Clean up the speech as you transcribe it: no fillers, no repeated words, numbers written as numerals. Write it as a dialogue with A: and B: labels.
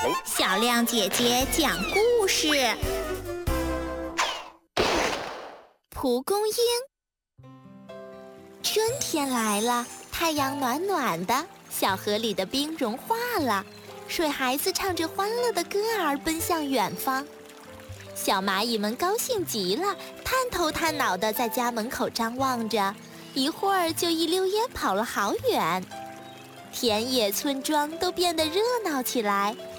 A: 小亮姐姐讲故事。蒲公英。春天来了，太阳暖暖的，小河里的冰融化了，水孩子唱着欢乐的歌儿奔向远方。小蚂蚁们高兴极了，探头探脑地在家门口张望着，一会儿就一溜烟跑了好远。田野村庄都变得热闹起来，